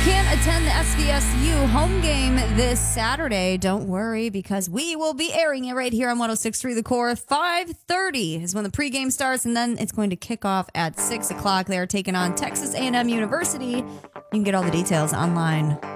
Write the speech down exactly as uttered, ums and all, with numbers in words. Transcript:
Can't attend the S V S U home game this Saturday. Don't worry, because we will be airing it right here on one oh six point three The Core. five thirty is when the pregame starts, and then it's going to kick off at six o'clock. They are taking on Texas A and M University. You can get all the details online